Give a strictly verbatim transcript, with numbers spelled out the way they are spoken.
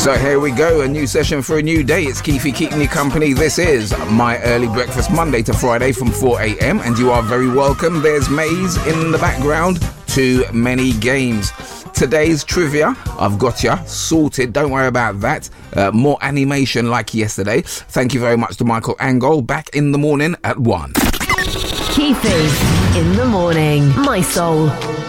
So here we go, a new session for a new day. It's Keefy keeping you company. This is my early breakfast, Monday to Friday from four a.m. and you are very welcome. There's Maze in the background. Too many games. Today's trivia, I've got ya sorted. Don't worry about that. Uh, more animation like yesterday. Thank you very much to Michael Angol. Back in the morning at one. Keefy in the morning. My soul.